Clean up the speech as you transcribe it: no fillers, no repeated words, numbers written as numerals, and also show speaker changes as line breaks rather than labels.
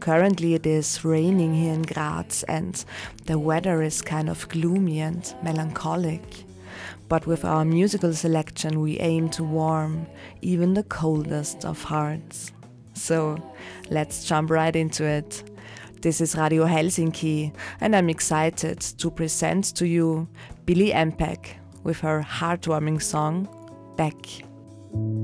Currently it is raining here in Graz and the weather is kind of gloomy and melancholic. But with our musical selection we aim to warm even the coldest of hearts. So let's jump right into it. This is Radio Helsinki and I'm excited to present to you Billy Mpeg with her heartwarming song, Back.